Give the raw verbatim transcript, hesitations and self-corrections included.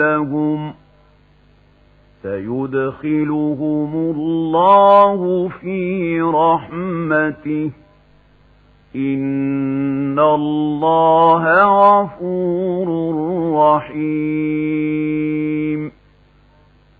لهم سيدخلهم الله في رحمته إن الله غفور رحيم